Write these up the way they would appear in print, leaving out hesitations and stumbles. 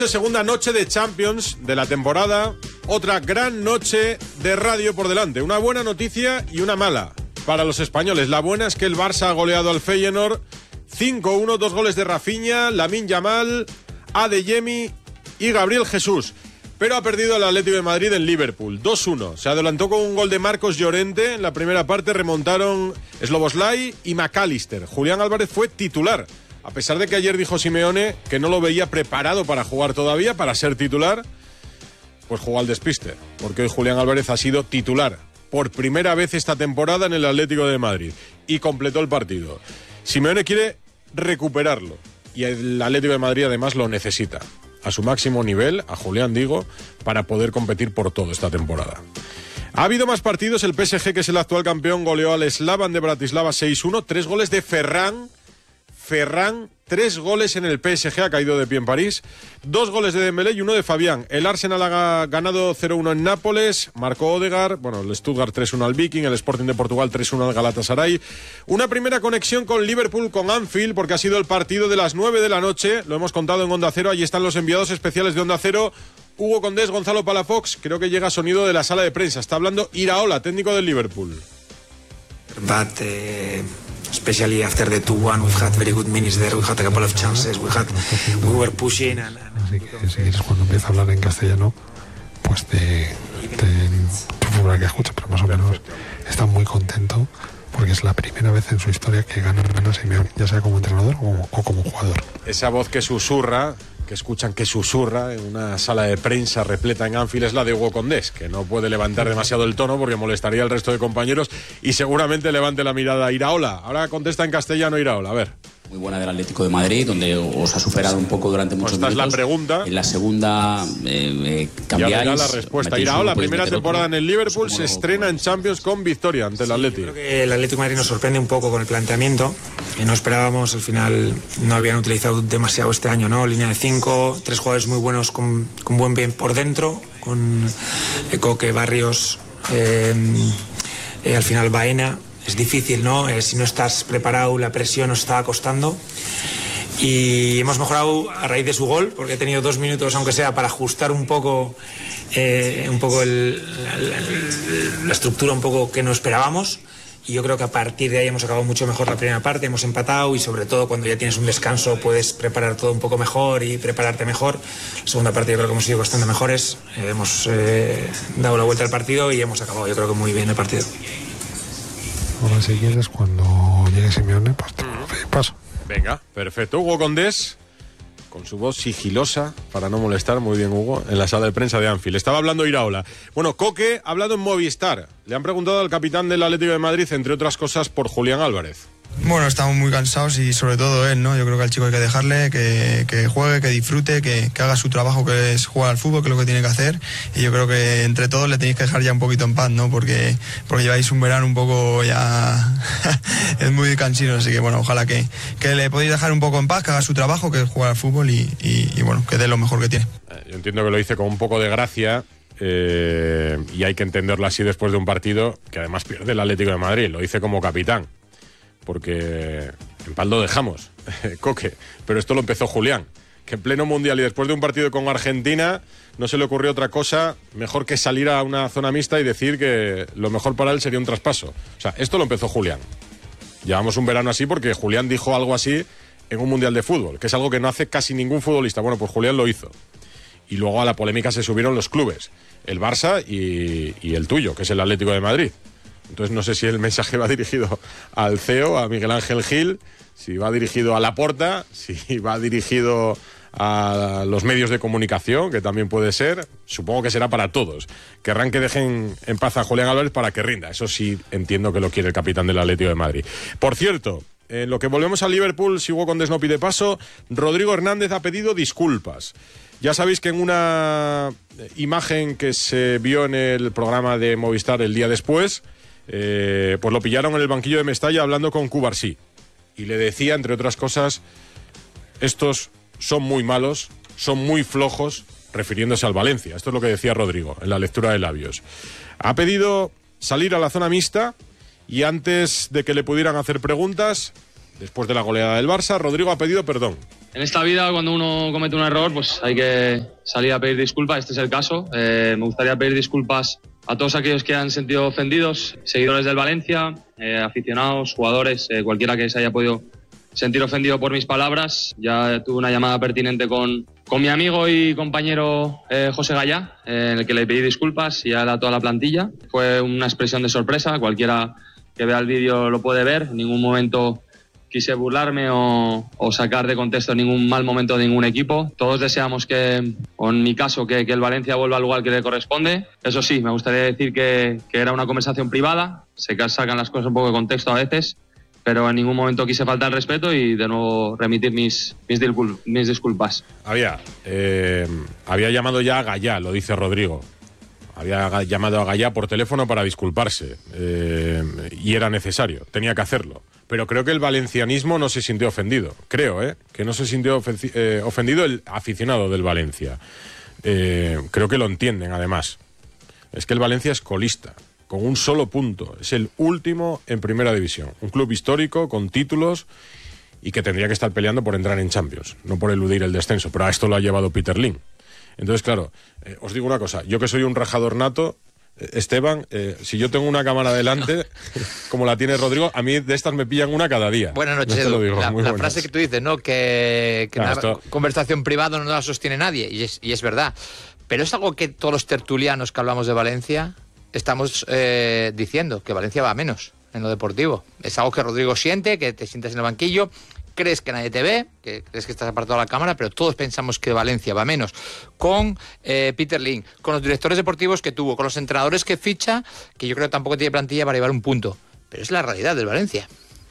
Segunda noche de Champions de la temporada, otra gran noche de radio por delante. Una buena noticia y una mala para los españoles. La buena es que el Barça ha goleado al Feyenoord 5-1, 2 goles de Rafinha, Lamine Yamal, Adeyemi y Gabriel Jesús. Pero ha perdido el Atlético de Madrid en Liverpool, 2-1. Se adelantó con un gol de Marcos Llorente. En la primera parte remontaron Szoboszlai y McAllister. Julián Álvarez fue titular. A pesar de que ayer dijo Simeone que no lo veía preparado para jugar todavía, para ser titular, pues jugó al despiste, porque hoy Julián Álvarez ha sido titular por primera vez esta temporada en el Atlético de Madrid y completó el partido. Simeone quiere recuperarlo y el Atlético de Madrid además lo necesita a su máximo nivel, a Julián digo, para poder competir por todo esta temporada. Ha habido más partidos. El PSG, que es el actual campeón, goleó al Slavan de Bratislava 6-1, 3 goles de Ferran, 3 goles en el PSG, ha caído de pie en París, 2 goles de Dembélé y 1 de Fabián. El Arsenal ha ganado 0-1 en Nápoles, marcó Odegaard, el Stuttgart 3-1 al Viking, el Sporting de Portugal 3-1 al Galatasaray. Una primera conexión con Liverpool, con Anfield, porque ha sido el partido de las 9 de la noche, lo hemos contado en Onda Cero, allí están los enviados especiales de Onda Cero, Hugo Condés, Gonzalo Palafox. Creo que llega sonido de la sala de prensa, está hablando Iraola, técnico del Liverpool. Especially after the 2-1, we've had very good minutes there. We had a couple of chances. We were pushing. Así que si quieres, cuando empieza a hablar en castellano, pues te que escucha, pero más o menos está muy contento porque es la primera vez en su historia que gana Simeone, ya sea como entrenador o como jugador. Esa voz que susurra, que escuchan que susurra en una sala de prensa repleta en Anfield, es la de Hugo Condés, que no puede levantar demasiado el tono porque molestaría al resto de compañeros y seguramente levante la mirada a Iraola. Ahora contesta en castellano Iraola, a ver. Muy buena del Atlético de Madrid, donde os ha superado un poco durante muchos minutos. Esta es la pregunta. En la segunda cambiáis. Ya la respuesta. Iraola, primera temporada en el Liverpool, se estrena en Champions con victoria ante el Atlético. Creo que el Atlético de Madrid nos sorprende un poco con el planteamiento, que no esperábamos. Al final no habían utilizado demasiado este año, ¿no? Línea de 5, 3 jugadores muy buenos con buen bien por dentro, con Coque, Barrios, al final Baena. Es difícil, ¿no? Si no estás preparado, la presión nos está costando. Y hemos mejorado a raíz de su gol, porque he tenido 2 minutos, aunque sea, para ajustar un poco la estructura un poco que no esperábamos. Y yo creo que a partir de ahí hemos acabado mucho mejor la primera parte, hemos empatado y sobre todo cuando ya tienes un descanso puedes preparar todo un poco mejor y prepararte mejor. La segunda parte yo creo que hemos sido bastante mejores, hemos dado la vuelta al partido y hemos acabado yo creo que muy bien el partido. Ahora si quieres, cuando llegue Simeone, pues te paso. Venga, perfecto. Hugo Condés, con su voz sigilosa, para no molestar, muy bien Hugo, en la sala de prensa de Anfield. Estaba hablando Iraola. Bueno, Coque ha hablado en Movistar. Le han preguntado al capitán del Atlético de Madrid, entre otras cosas, por Julián Álvarez. Bueno, estamos muy cansados y sobre todo él, ¿no? Yo creo que al chico hay que dejarle que juegue, que disfrute, que haga su trabajo, que es jugar al fútbol, que es lo que tiene que hacer. Y yo creo que entre todos le tenéis que dejar ya un poquito en paz, ¿no? Porque lleváis un verano un poco ya es muy cansino, así que bueno, ojalá que le podéis dejar un poco en paz, que haga su trabajo, que es jugar al fútbol y bueno, que dé lo mejor que tiene. Yo entiendo que lo hice con un poco de gracia. Y hay que entenderlo así después de un partido que además pierde el Atlético de Madrid. Lo hice como capitán, porque en paz lo dejamos, Coque, pero esto lo empezó Julián, que en pleno mundial y después de un partido con Argentina no se le ocurrió otra cosa mejor que salir a una zona mixta y decir que lo mejor para él sería un traspaso. O sea, esto lo empezó Julián. Llevamos un verano así porque Julián dijo algo así en un mundial de fútbol, que es algo que no hace casi ningún futbolista. Bueno, pues Julián lo hizo. Y luego a la polémica se subieron los clubes, el Barça y el tuyo, que es el Atlético de Madrid. Entonces no sé si el mensaje va dirigido al CEO, a Miguel Ángel Gil, si va dirigido a Laporta, si va dirigido a los medios de comunicación, que también puede ser. Supongo que será para todos. Querrán que dejen en paz a Julián Álvarez para que rinda. Eso sí entiendo que lo quiere el capitán del Atlético de Madrid. Por cierto, en lo que volvemos al Liverpool, si Hugo Condés no pide paso, Rodrigo Hernández ha pedido disculpas. Ya sabéis que en una imagen que se vio en el programa de Movistar el día después, pues lo pillaron en el banquillo de Mestalla hablando con Cubarsí y le decía, entre otras cosas, estos son muy malos, son muy flojos, refiriéndose al Valencia. Esto es lo que decía Rodrigo en la lectura de labios. Ha pedido salir a la zona mixta y antes de que le pudieran hacer preguntas, después de la goleada del Barça, Rodrigo ha pedido perdón. En esta vida, cuando uno comete un error, pues hay que salir a pedir disculpas. Este es el caso. Me gustaría pedir disculpas a todos aquellos que han sentido ofendidos, seguidores del Valencia, aficionados, jugadores, cualquiera que se haya podido sentir ofendido por mis palabras. Ya tuve una llamada pertinente con mi amigo y compañero José Gallá, en el que le pedí disculpas y a toda la plantilla. Fue una expresión de sorpresa, cualquiera que vea el vídeo lo puede ver. En ningún momento quise burlarme o sacar de contexto ningún mal momento de ningún equipo. Todos deseamos que, o en mi caso, que el Valencia vuelva al lugar que le corresponde. Eso sí, me gustaría decir que era una conversación privada, se sacan las cosas un poco de contexto a veces, pero en ningún momento quise faltar el respeto y de nuevo remitir mis disculpas. Había llamado ya a Gallá, lo dice Rodrigo. Había llamado a Gallá por teléfono para disculparse y era necesario, tenía que hacerlo. Pero creo que el valencianismo no se sintió ofendido. Creo, que no se sintió ofendido el aficionado del Valencia. Creo que lo entienden, además. Es que el Valencia es colista, con un solo punto. Es el último en primera división. Un club histórico, con títulos, y que tendría que estar peleando por entrar en Champions, no por eludir el descenso. Pero a esto lo ha llevado Peter Lim. Entonces, claro, os digo una cosa. Yo que soy un rajador nato, Esteban, si yo tengo una cámara delante, como la tiene Rodrigo, a mí de estas me pillan una cada día. Buenas noches, Edu. La frase que tú dices, ¿no? Que una conversación privada no la sostiene nadie, y es verdad. Pero es algo que todos los tertulianos que hablamos de Valencia estamos diciendo, que Valencia va a menos en lo deportivo. Es algo que Rodrigo siente, que te sientas en el banquillo, crees que nadie te ve, que crees que estás apartado de la cámara, pero todos pensamos que Valencia va menos. Con Peter Lim, con los directores deportivos que tuvo, con los entrenadores que ficha, que yo creo que tampoco tiene plantilla para llevar un punto. Pero es la realidad del Valencia.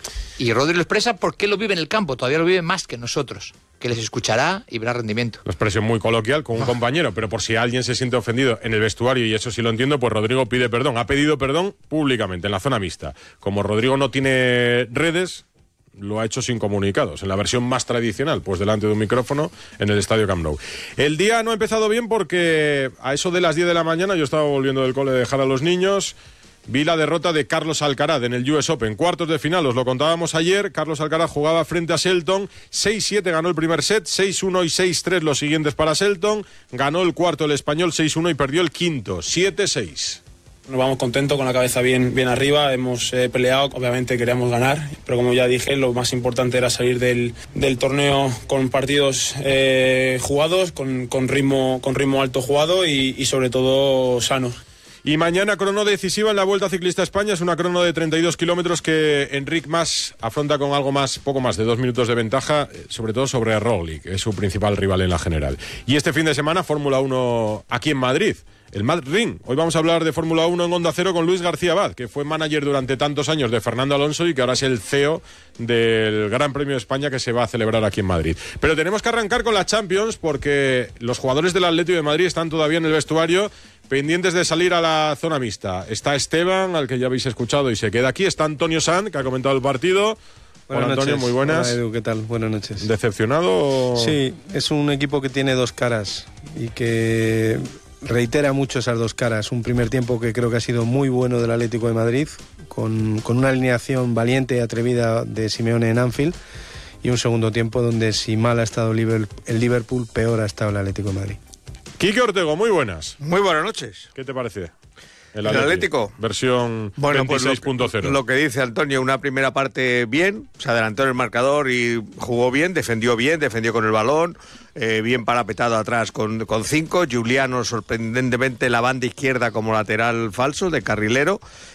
Y Rodrigo lo expresa porque lo vive en el campo, todavía lo vive más que nosotros, que les escuchará y verá rendimiento. Una expresión muy coloquial con un compañero, pero por si alguien se siente ofendido en el vestuario, y eso sí lo entiendo, pues Rodrigo pide perdón. Ha pedido perdón públicamente, en la zona mixta. Como Rodrigo no tiene redes, lo ha hecho sin comunicados, en la versión más tradicional, pues delante de un micrófono en el Estadio Camp Nou. El día no ha empezado bien porque a eso de las 10 de la mañana, yo estaba volviendo del cole a dejar a los niños, vi la derrota de Carlos Alcaraz en el US Open, cuartos de final, os lo contábamos ayer. Carlos Alcaraz jugaba frente a Shelton, 6-7 ganó el primer set, 6-1 y 6-3 los siguientes para Shelton, ganó el cuarto el español 6-1 y perdió el quinto, 7-6. Nos vamos contentos, con la cabeza bien arriba, hemos peleado, obviamente queríamos ganar, pero como ya dije, lo más importante era salir del torneo con partidos jugados, con ritmo alto jugado y sobre todo sanos. Y mañana crono decisiva en la Vuelta Ciclista a España, es una crono de 32 kilómetros que Enric Mas afronta con poco más de 2 minutos de ventaja, sobre todo sobre Roglic, que es su principal rival en la general. Y este fin de semana, Fórmula 1 aquí en Madrid. El Mad Ring. Hoy vamos a hablar de Fórmula 1 en Onda Cero con Luis García Abad, que fue manager durante tantos años de Fernando Alonso y que ahora es el CEO del Gran Premio de España que se va a celebrar aquí en Madrid. Pero tenemos que arrancar con la Champions porque los jugadores del Atlético de Madrid están todavía en el vestuario pendientes de salir a la zona mixta. Está Esteban, al que ya habéis escuchado y se queda aquí. Está Antonio Sant, que ha comentado el partido. Hola Antonio, muy buenas. Hola Edu, ¿qué tal? Buenas noches. ¿Decepcionado? Sí, es un equipo que tiene dos caras y que reitera mucho esas dos caras. Un primer tiempo que creo que ha sido muy bueno del Atlético de Madrid, con una alineación valiente y atrevida de Simeone en Anfield, y un segundo tiempo donde si mal ha estado el Liverpool, peor ha estado el Atlético de Madrid. Quique Ortego, muy buenas. Muy buenas noches. ¿Qué te parece? El Atlético. Versión 26.0. Pues lo que dice Antonio, una primera parte bien, se adelantó en el marcador y jugó bien, defendió con el balón, bien parapetado atrás con 5. Giuliano, sorprendentemente, la banda izquierda como lateral falso, de carrilero.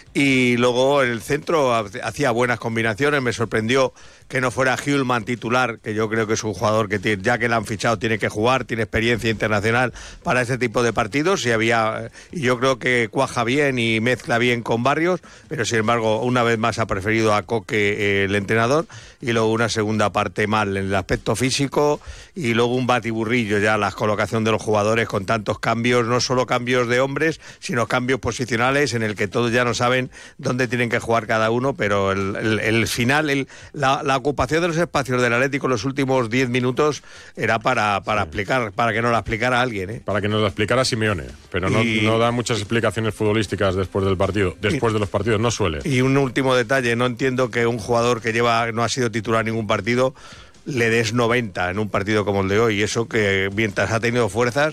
Y luego en el centro hacía buenas combinaciones. Me sorprendió que no fuera Hjulman titular, que yo creo que es un jugador que ya que le han fichado tiene que jugar, tiene experiencia internacional para este tipo de partidos, y yo creo que cuaja bien y mezcla bien con Barrios, pero sin embargo una vez más ha preferido a Coque, el entrenador, y luego una segunda parte mal en el aspecto físico, y luego un batiburrillo ya la colocación de los jugadores con tantos cambios, no solo cambios de hombres, sino cambios posicionales en el que todos ya no saben dónde tienen que jugar cada uno, pero el final, la ocupación de los espacios del Atlético en los últimos 10 minutos era para explicar, para que nos la explicara alguien, Para que nos la explicara Simeone, pero no da muchas explicaciones futbolísticas después del partido, después de los partidos, no suele. Y un último detalle, no entiendo que un jugador que no ha sido titular en ningún partido le des 90 en un partido como el de hoy. Y eso que mientras ha tenido fuerzas,